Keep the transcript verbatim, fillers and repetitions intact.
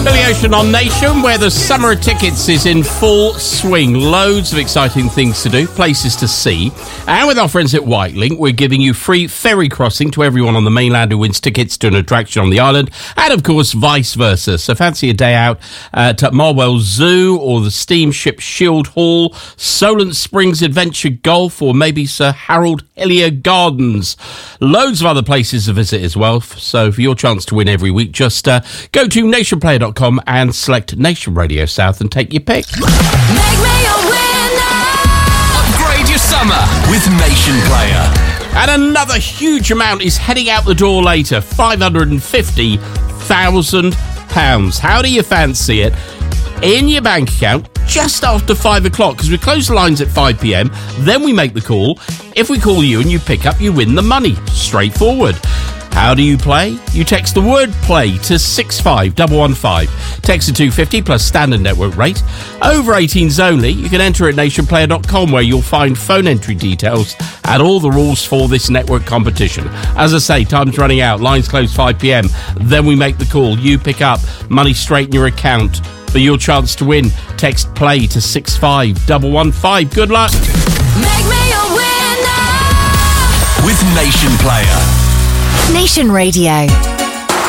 Billy Ocean on Nation, where the summer of tickets is in full swing. Loads of exciting things to do, places to see. And with our friends at Whitelink, we're giving you free ferry crossing to everyone on the mainland who wins tickets to an attraction on the island. And, of course, vice versa. So fancy a day out at Marwell Zoo or the steamship Shield Hall, Solent Springs Adventure Golf, or maybe Sir Harold Hillier Gardens. Loads of other places to visit as well. So for your chance to win every week, just uh, go to nationplayer dot com and select Nation Radio South and take your pick. Make me a winner. Upgrade your summer with Nation Player. And another huge amount is heading out the door later, five hundred fifty thousand pounds. How do you fancy it? In your bank account just after five o'clock, because we close the lines at five p.m, then we make the call. If we call you and you pick up, you win the money. Straightforward. How do you play? You text the word play to six five one one five. Text to two fifty plus standard network rate. Over eighteens only. You can enter at nation player dot com, where you'll find phone entry details and all the rules for this network competition. As I say, time's running out. Lines close five p.m. Then we make the call. You pick up. Money straight in your account. For your chance to win, text play to six five one one five. Good luck. Make me a winner. With Nation Player. Nation Radio.